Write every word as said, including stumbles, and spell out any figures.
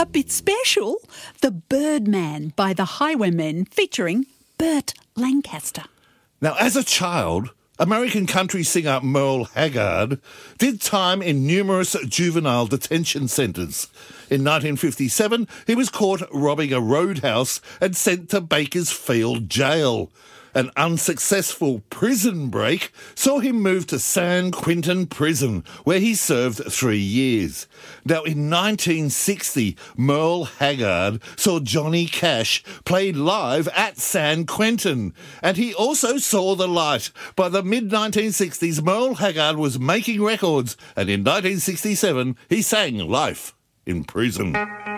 a bit special, The Birdman by the Highwaymen featuring Burt Lancaster. Now, as a child, American country singer Merle Haggard did time in numerous juvenile detention centres. In nineteen fifty-seven, he was caught robbing a roadhouse and sent to Bakersfield Jail. An unsuccessful prison break saw him move to San Quentin Prison, where he served three years. Now, in nineteen sixty, Merle Haggard saw Johnny Cash played live at San Quentin, and he also saw the light. By the mid nineteen sixties, Merle Haggard was making records, and in nineteen sixty-seven, he sang Life in Prison.